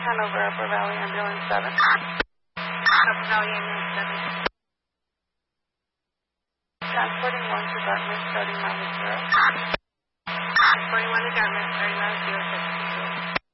Hanover, Upper Valley, Ambulance 7. Upper Valley, Ambulance 7. Transporting 1 to Dartmouth, starting mileage 0. Transporting 1 to Dartmouth, starting mileage 06.